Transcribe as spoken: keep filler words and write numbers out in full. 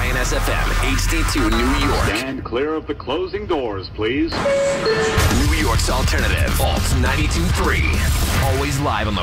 I N S F M, H D two New York. Stand clear of the closing doors, please. New York's alternative, Alt ninety-two point three. Always live on the